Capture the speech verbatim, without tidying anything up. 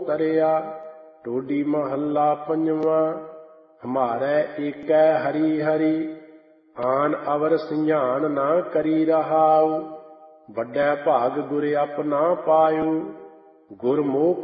तरिया। टोडी महला पंजवा। हमारे एकै हरि हरि, आन अवर सिंझान ना करी रहाऊ। ਵੱਡਾ ਭਾਗ ਗੁਰ ਆਪਣਾ ਪਾਇਓ। ਗੁਰਮੁਖ